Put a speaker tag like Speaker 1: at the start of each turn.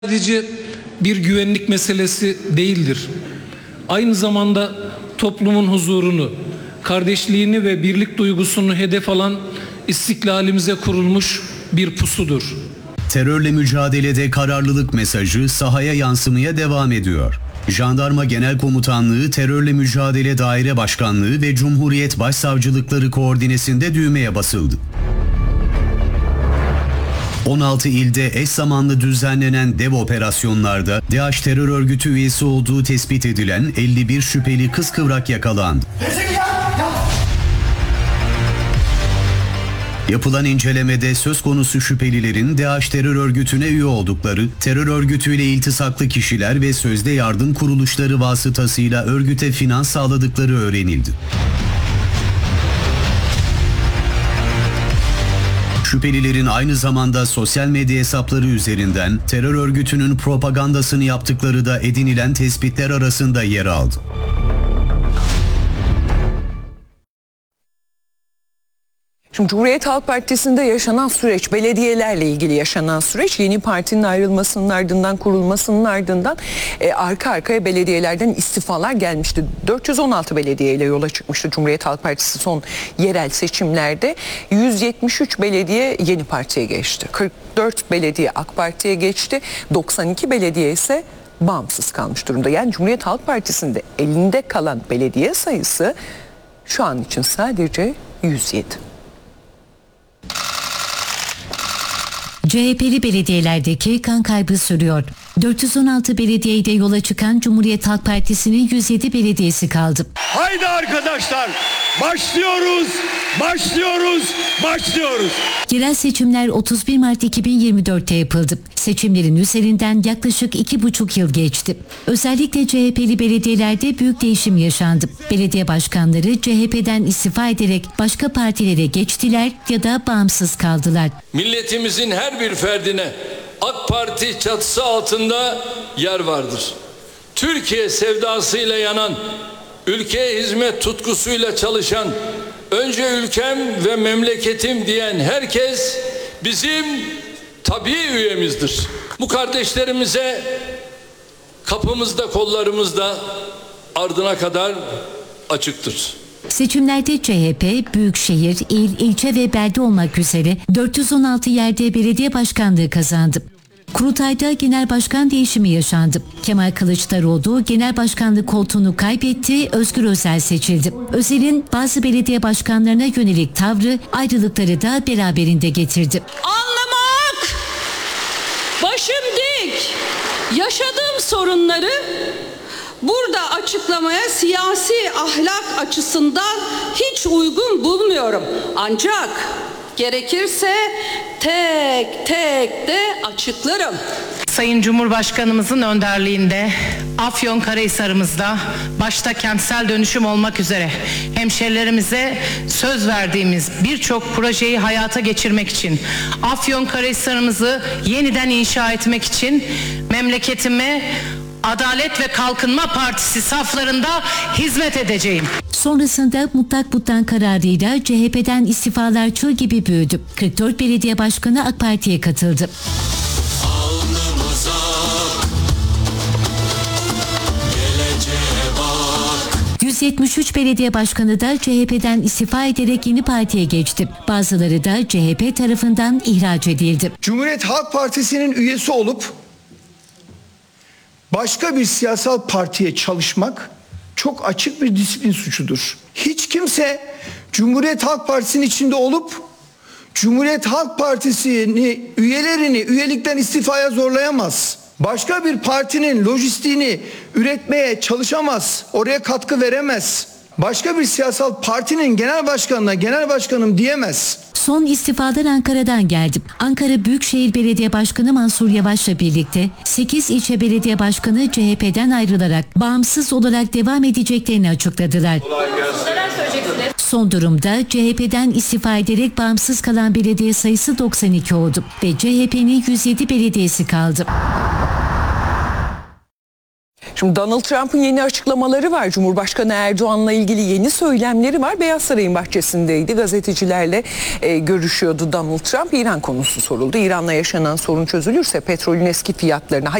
Speaker 1: Sadece bir güvenlik meselesi değildir. Aynı zamanda toplumun huzurunu, kardeşliğini ve birlik duygusunu hedef alan istiklalimize kurulmuş bir pusudur.
Speaker 2: Terörle mücadelede kararlılık mesajı sahaya yansımaya devam ediyor. Jandarma Genel Komutanlığı, Terörle Mücadele Daire Başkanlığı ve Cumhuriyet Başsavcılıkları koordinesinde düğmeye basıldı. 16 ilde eş zamanlı düzenlenen dev operasyonlarda DAEŞ terör örgütü üyesi olduğu tespit edilen 51 şüpheli kıskıvrak yakalandı. Yapılan incelemede söz konusu şüphelilerin DAEŞ terör örgütüne üye oldukları, terör örgütüyle iltisaklı kişiler ve sözde yardım kuruluşları vasıtasıyla örgüte finans sağladıkları öğrenildi. Şüphelilerin aynı zamanda sosyal medya hesapları üzerinden terör örgütünün propagandasını yaptıkları da edinilen tespitler arasında yer aldı.
Speaker 3: Şimdi Cumhuriyet Halk Partisi'nde yaşanan süreç, belediyelerle ilgili yaşanan süreç, yeni partinin ayrılmasının ardından, kurulmasının ardından arka arkaya belediyelerden istifalar gelmişti. 416 belediyeyle yola çıkmıştı Cumhuriyet Halk Partisi son yerel seçimlerde. 173 belediye yeni partiye geçti. 44 belediye AK Parti'ye geçti. 92 belediye ise bağımsız kalmış durumda. Yani Cumhuriyet Halk Partisi'nde elinde kalan belediye sayısı şu an için sadece 107.
Speaker 4: CHP'li belediyelerdeki kan kaybı sürüyor. 416 belediyede yola çıkan Cumhuriyet Halk Partisi'nin 107 belediyesi kaldı.
Speaker 5: Haydi arkadaşlar, başlıyoruz, başlıyoruz, başlıyoruz.
Speaker 4: Yerel seçimler 31 Mart 2024'te yapıldı. Seçimlerin üzerinden yaklaşık 2,5 yıl geçti. Özellikle CHP'li belediyelerde büyük değişim yaşandı. Belediye başkanları CHP'den istifa ederek başka partilere geçtiler ya da bağımsız kaldılar.
Speaker 6: Milletimizin her bir ferdine AK Parti çatısı altında yer vardır. Türkiye sevdasıyla yanan, ülkeye hizmet tutkusuyla çalışan, önce ülkem ve memleketim diyen herkes bizim tabii üyemizdir. Bu kardeşlerimize kapımızda, kollarımızda ardına kadar açıktır.
Speaker 4: Seçimlerde CHP, büyükşehir, il, ilçe ve belde olmak üzere 416 yerde belediye başkanlığı kazandı. Kurultayda genel başkan değişimi yaşandı. Kemal Kılıçdaroğlu genel başkanlık koltuğunu kaybetti, Özgür Özel seçildi. Özel'in bazı belediye başkanlarına yönelik tavrı ayrılıkları da beraberinde getirdi.
Speaker 7: Anlamak, başım dik, yaşadığım sorunları burada açıklamaya siyasi ahlak açısından hiç uygun bulmuyorum. Ancak gerekirse tek tek de açıklarım.
Speaker 8: Sayın Cumhurbaşkanımızın önderliğinde Afyonkarahisar'ımızda başta kentsel dönüşüm olmak üzere hemşerilerimize söz verdiğimiz birçok projeyi hayata geçirmek için, Afyonkarahisar'ımızı yeniden inşa etmek için memleketime Adalet ve Kalkınma Partisi saflarında hizmet edeceğim.
Speaker 4: Sonrasında mutlak buttan kararıyla CHP'den istifalar çığ gibi büyüdü. 44 belediye başkanı AK Parti'ye katıldı. 173 belediye başkanı da CHP'den istifa ederek yeni partiye geçti. Bazıları da CHP tarafından ihraç edildi.
Speaker 9: Cumhuriyet Halk Partisi'nin üyesi olup başka bir siyasal partiye çalışmak çok açık bir disiplin suçudur. Hiç kimse Cumhuriyet Halk Partisi'nin içinde olup Cumhuriyet Halk Partisi'ni üyelerini üyelikten istifaya zorlayamaz. Başka bir partinin lojistiğini üretmeye çalışamaz, oraya katkı veremez. Başka bir siyasal partinin genel başkanına genel başkanım diyemez.
Speaker 4: Son istifalar Ankara'dan geldi. Ankara Büyükşehir Belediye Başkanı Mansur Yavaş'la birlikte 8 ilçe belediye başkanı CHP'den ayrılarak bağımsız olarak devam edeceklerini açıkladılar. Son durumda CHP'den istifa ederek bağımsız kalan belediye sayısı 92 oldu ve CHP'nin 107 belediyesi kaldı.
Speaker 3: Şimdi Donald Trump'ın yeni açıklamaları var. Cumhurbaşkanı Erdoğan'la ilgili yeni söylemleri var. Beyaz Saray'ın bahçesindeydi. Gazetecilerle görüşüyordu Donald Trump. İran konusu soruldu. İran'la yaşanan sorun çözülürse petrolün eski fiyatlarına